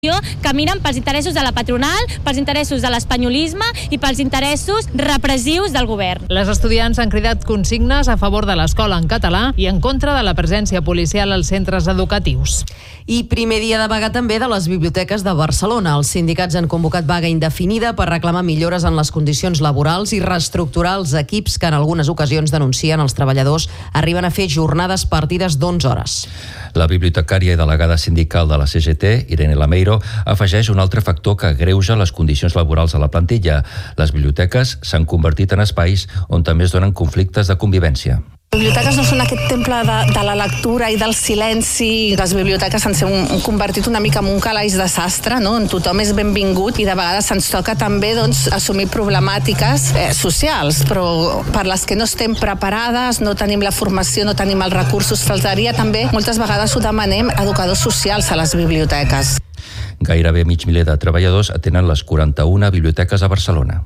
caminen pels interessos de la patronal, pels interessos de l'espanyolisme i pels interessos repressius del govern. Les estudiants han cridat consignes a favor de l'escola en català i en contra de la presència policial als centres educatius. I primer dia de vaga també de les biblioteques de Barcelona. Els sindicats han convocat vaga indefinida per reclamar millores en les condicions laborals i reestructurar els equips que en algunes ocasions denuncien els treballadors arriben a fer jornades partides d'11 hores. La bibliotecària i delegada sindical de la CGT, Irene Lameiro, afegeix un altre factor que agreuja les condicions laborals de la plantilla. Les biblioteques s'han convertit en espais on també es donen conflictes de convivència. Les biblioteques no són aquest temple de la lectura i del silenci. Les biblioteques s'han convertit una mica en un calaix de sastre, no? On tothom és benvingut i de vegades se'ns toca també assumir problemàtiques socials, però per les que no estem preparades, no tenim la formació, no tenim els recursos. Faltaria també, moltes vegades ho demanem, educadors socials a les biblioteques. Gairebé mig miler de treballadors atenen les 41 biblioteques a Barcelona.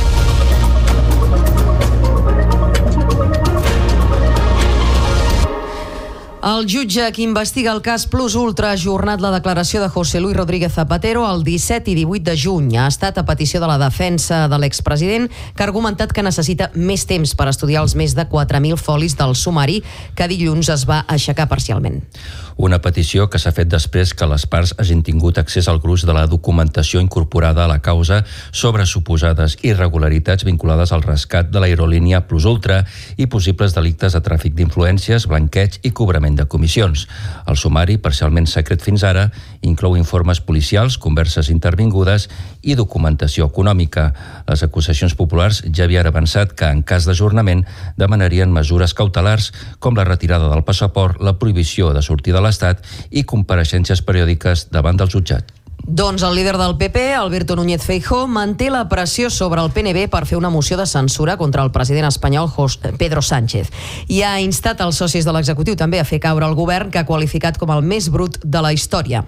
El jutge que investiga el cas Plus Ultra ha ajornat la declaració de José Luis Rodríguez Zapatero el 17 i 18 de juny. Ha estat a petició de la defensa de l'expresident, que ha argumentat que necessita més temps per estudiar els més de 4.000 folis del sumari que dilluns es va aixecar parcialment. Una petició que s'ha fet després que les parts hagin tingut accés al gruix de la documentació incorporada a la causa sobre suposades irregularitats vinculades al rescat de l'aerolínia Plus Ultra i possibles delictes de tràfic d'influències, blanqueig i cobrament de comissions. El sumari, parcialment secret fins ara, inclou informes policials, converses intervingudes i documentació econòmica. Les acusacions populars ja havien avançat que, en cas d'ajornament, demanarien mesures cautelars com la retirada del passaport, la prohibició de sortir de l'Estat i compareixences periòdiques davant del jutjat. Doncs el líder del PP, Alberto Núñez Feijóo, manté la pressió sobre el PNB per fer una moció de censura contra el president espanyol Pedro Sánchez i ha instat els socis de l'executiu també a fer caure el govern, que ha qualificat com el més brut de la història.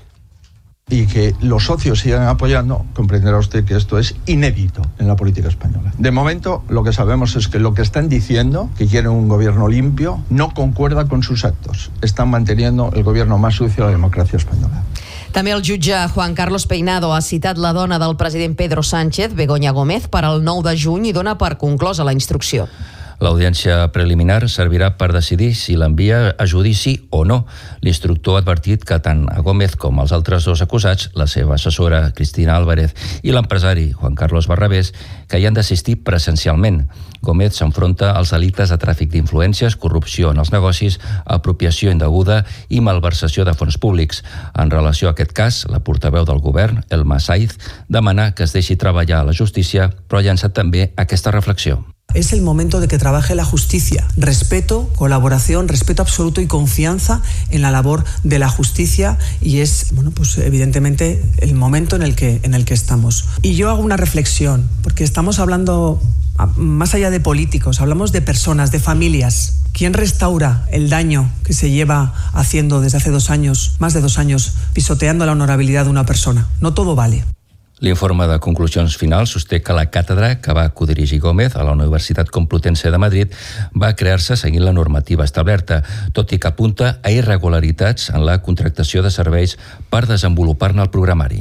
Y que los socios sigan apoyando, comprenderá usted que esto es inédito en la política española. De momento, lo que sabemos es que lo que están diciendo, que quieren un gobierno limpio, no concuerda con sus actos. Están manteniendo el gobierno más sucio de la democracia española. També el jutge Juan Carlos Peinado ha citat la dona del president Pedro Sánchez, Begoña Gómez, per al 9 de juny i dona per conclosa la instrucció. L'audiència preliminar servirà per decidir si l'envia a judici o no. L'instructor ha advertit que tant a Gómez com als altres dos acusats, la seva assessora Cristina Álvarez i l'empresari Juan Carlos Barrabés, que hi han d'assistir presencialment. Gómez s'enfronta als delictes de tràfic d'influències, corrupció en els negocis, apropiació indeguda i malversació de fons públics. En relació a aquest cas, la portaveu del govern, Elma Saiz, demana que es deixi treballar a la justícia, però ha llançat també aquesta reflexió. Es el momento de que trabaje la justicia. Respeto, colaboración, respeto absoluto y confianza en la labor de la justicia y es, evidentemente el momento en el que estamos. Y yo hago una reflexión, porque estamos hablando más allá de políticos, hablamos de personas, de familias. ¿Quién restaura el daño que se lleva haciendo desde hace 2 años, más de 2 años, pisoteando la honorabilidad de una persona? No todo vale. L'informe de conclusions finals sosté que la càtedra que va codirigir Gómez a la Universitat Complutense de Madrid va crear-se seguint la normativa establerta, tot i que apunta a irregularitats en la contractació de serveis per desenvolupar-ne el programari.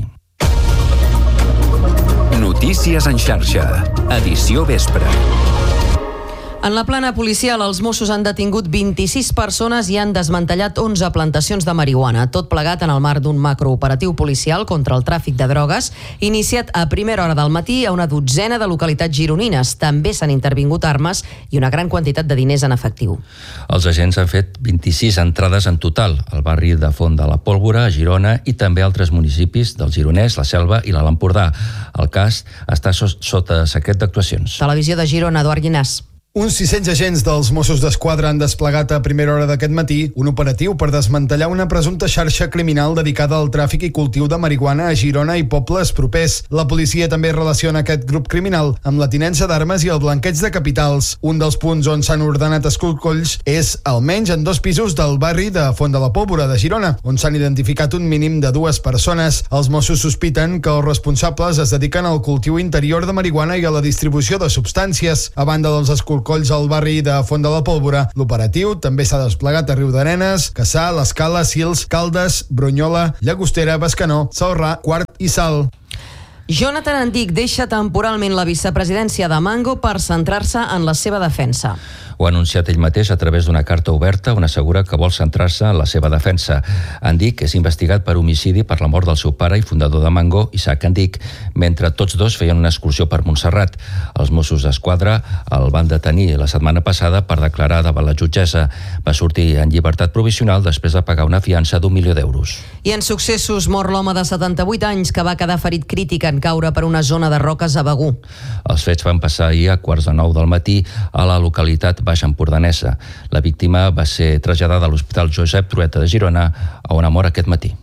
Notícies en xarxa, edició vespre. En la plana policial, els Mossos han detingut 26 persones i han desmantellat 11 plantacions de marihuana, tot plegat en el marc d'un macrooperatiu policial contra el tràfic de drogues, iniciat a primera hora del matí a una dotzena de localitats gironines. També s'han intervingut armes i una gran quantitat de diners en efectiu. Els agents han fet 26 entrades en total al barri de Font de la Pólvora, a Girona, i també a altres municipis del Gironès, la Selva i l'Alt Empordà. El cas està sota secret d'actuacions. Televisió de Girona, Eduard Llinàs. Uns 600 agents dels Mossos d'Esquadra han desplegat a primera hora d'aquest matí un operatiu per desmantellar una presumpta xarxa criminal dedicada al tràfic i cultiu de marihuana a Girona i pobles propers. La policia també relaciona aquest grup criminal amb la tinença d'armes i el blanqueig de capitals. Un dels punts on s'han ordenat escorcolls és almenys en 2 pisos del barri de Font de la Pólvora de Girona, on s'han identificat un mínim de 2 persones. Els Mossos sospiten que els responsables es dediquen al cultiu interior de marihuana i a la distribució de substàncies. A banda dels escorcolls, alcolls al barri de Font de la Pólvora. L'operatiu també s'ha desplegat a Riudarenes, Cassà, l'Escala, Sils, Caldes, Brunyola, Llagostera, Bescanó, Celrà, Quart i Salt. Jonathan Antic deixa temporalment la vicepresidència de Mango per centrar-se en la seva defensa. Ho ha anunciat ell mateix a través d'una carta oberta on assegura que vol centrar-se en la seva defensa. Antic és investigat per homicidi per la mort del seu pare i fundador de Mango, Isaac Antic, mentre tots dos feien una excursió per Montserrat. Els Mossos d'Esquadra el van detenir la setmana passada per declarar davant la jutgessa. Va sortir en llibertat provisional després de pagar una fiança d'1 milió d'euros. I en successos mor l'home de 78 anys que va quedar ferit crític en caure per una zona de roques a Begur. Els fets van passar ahir a 8:45 del matí a la localitat Baixa Empordanesa. La víctima va ser traslladada a l'Hospital Josep Trueta de Girona, on ha mort aquest matí.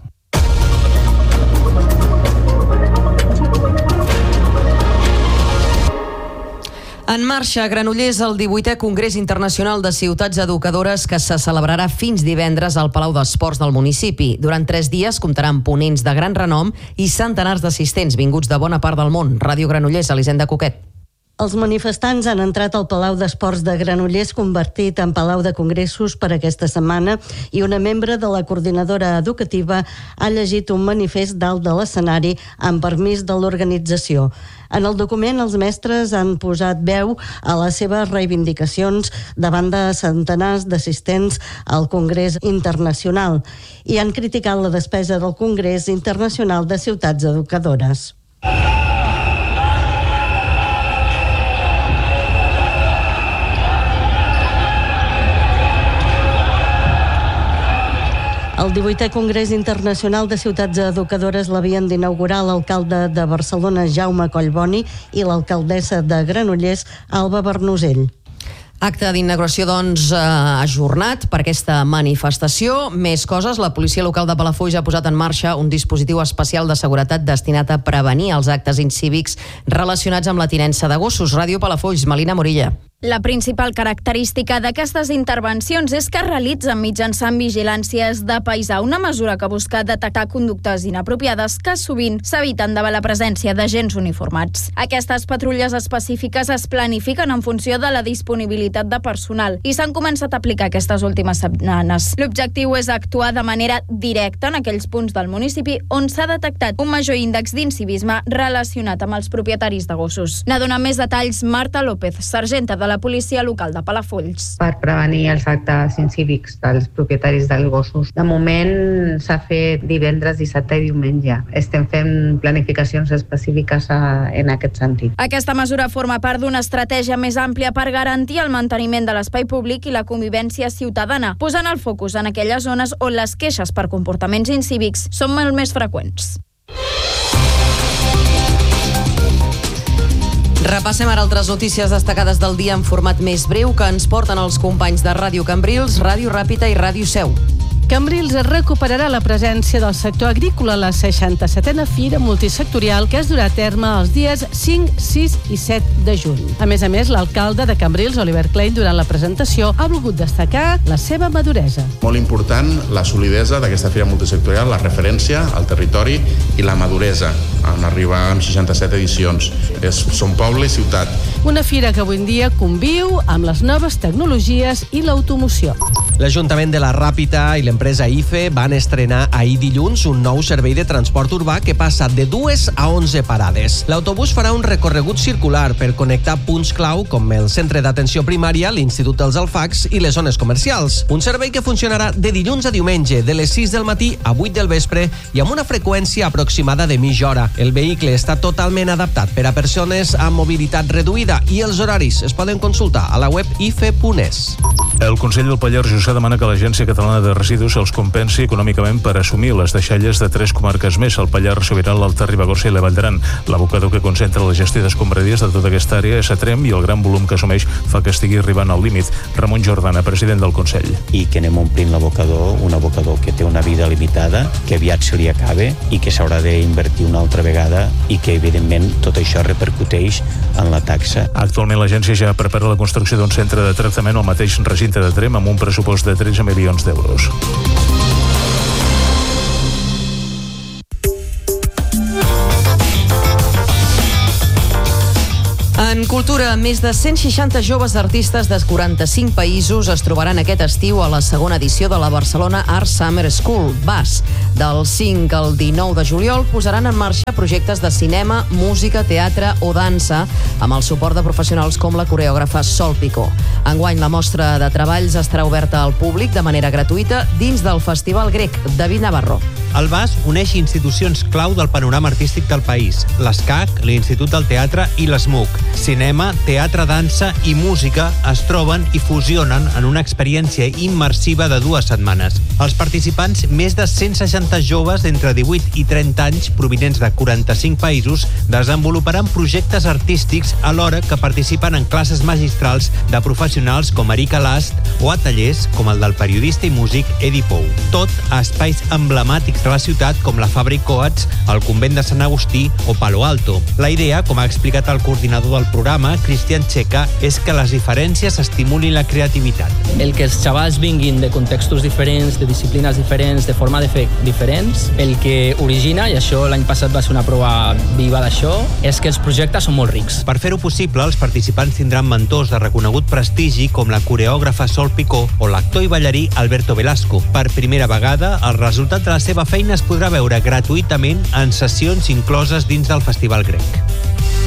En marxa a Granollers el 18è Congrés Internacional de Ciutats Educadores que se celebrarà fins divendres al Palau d'Esports del municipi. Durant 3 dies comptarà amb ponents de gran renom i centenars d'assistents vinguts de bona part del món. Ràdio Granollers, Elisenda Coquet. Els manifestants han entrat al Palau d'Esports de Granollers, convertit en Palau de Congressos per aquesta setmana, i una membre de la coordinadora educativa ha llegit un manifest dalt de l'escenari amb permís de l'organització. En el document, els mestres han posat veu a les seves reivindicacions davant de centenars d'assistents al Congrés Internacional i han criticat la despesa del Congrés Internacional de Ciutats Educadores. El 18è Congrés Internacional de Ciutats Educadores l'havien d'inaugurar l'alcalde de Barcelona, Jaume Collboni, i l'alcaldessa de Granollers, Alba Bernusell. Acte d'inauguració, doncs, ajornat per aquesta manifestació. Més coses, la policia local de Palafolls ha posat en marxa un dispositiu especial de seguretat destinat a prevenir els actes incívics relacionats amb la tinença de gossos. Ràdio Palafolls, Melina Morilla. La principal característica d'aquestes intervencions és que realitzen mitjançant vigilàncies de paisà, una mesura que busca detectar conductes inapropiades que sovint s'eviten davant la presència d'agents uniformats. Aquestes patrulles específiques es planifiquen en funció de la disponibilitat de personal i s'han començat a aplicar aquestes últimes setmanes. L'objectiu és actuar de manera directa en aquells punts del municipi on s'ha detectat un major índex d'incivisme relacionat amb els propietaris de gossos. N'ha donat més detalls Marta López, sergenta de la policia local de Palafolls. Per prevenir els actes incívics dels propietaris dels gossos. De moment s'ha fet divendres, dissabte i diumenge. Estem fent planificacions específiques en aquest sentit. Aquesta mesura forma part d'una estratègia més àmplia per garantir el manteniment de l'espai públic i la convivència ciutadana, posant el focus en aquelles zones on les queixes per comportaments incívics són molt més freqüents. Repassem ara altres notícies destacades del dia en format més breu que ens porten els companys de Ràdio Cambrils, Ràdio Ràpita i Ràdio Seu. Cambrils recuperarà la presència del sector agrícola a la 67a Fira Multisectorial que es durà a terme els dies 5, 6 i 7 de juny. A més, l'alcalde de Cambrils, Oliver Klein, durant la presentació ha volgut destacar la seva maduresa. Molt important la solidesa d'aquesta Fira Multisectorial, la referència al territori i la maduresa en arribar amb 67 edicions. Som poble i ciutat. Una fira que avui en dia conviu amb les noves tecnologies i l'automoció. L'Ajuntament de la Ràpita i l'empresa IFE van estrenar ahir dilluns un nou servei de transport urbà que passa de 2 a 11 parades. L'autobús farà un recorregut circular per connectar punts clau com el centre d'atenció primària, l'Institut dels Alfacs i les zones comercials. Un servei que funcionarà de dilluns a diumenge, de les 6 del matí a 8 del vespre i amb una freqüència aproximada de mitja hora. El vehicle està totalment adaptat per a persones amb mobilitat reduïda i els horaris es poden consultar a la web ife.es. El Consell del Pallars Jussà demana que l'Agència Catalana de Residus els compensi econòmicament per assumir les deixalles de 3 comarques més, el Pallars Sobirà, l'Alta Ribagorça i la Vall d'Aran. L'abocador que concentra la gestió d'escombraries de tota aquesta àrea és a Trem i el gran volum que assumeix fa que estigui arribant al límit. Ramon Jordana, president del Consell. I que anem omplint l'abocador, un abocador que té una vida limitada, que aviat se li acabe i que s'haurà d'invertir una altra vegada i que, evidentment, tot això repercuteix en la taxa. Actualment l'agència ja prepara la construcció d'un centre de tractament al mateix recinte de Trem amb un pressupost de 13 milions d'euros. En cultura, més de 160 joves artistes de 45 països es trobaran aquest estiu a la segona edició de la Barcelona Art Summer School, BAS. Del 5 al 19 de juliol posaran en marxa projectes de cinema, música, teatre o dansa amb el suport de professionals com la coreògrafa Sol Picó. Enguany, la mostra de treballs estarà oberta al públic de manera gratuïta dins del Festival Grec. David Navarro. El BAS uneix institucions clau del panorama artístic del país, l'ESCAC, l'Institut del Teatre i l'ESMUC. Cinema, teatre, dansa i música es troben i fusionen en una experiència immersiva de 2 setmanes. Els participants, més de 160 joves d'entre 18 i 30 anys provinents de 45 països, desenvoluparan projectes artístics alhora que participen en classes magistrals de professionals com Erika Last o a tallers com el del periodista i músic Edi Pou. Tot a espais emblemàtics de la ciutat com la Fàbric Coats, el Convent de Sant Agustí o Palo Alto. La idea, com ha explicat el coordinador del programa, Cristian Checa, és que les diferències estimulin la creativitat. El que els xavals vinguin de contextos diferents, de disciplines diferents, de forma de fer diferents, el que origina, i això l'any passat va ser una prova viva d'això, és que els projectes són molt rics. Per fer-ho possible, els participants tindran mentors de reconegut prestigi com la coreògrafa Sol Picó o l'actor i ballarí Alberto Velasco. Per primera vegada, el resultat de la seva feina es podrà veure gratuïtament en sessions incloses dins del Festival Grec.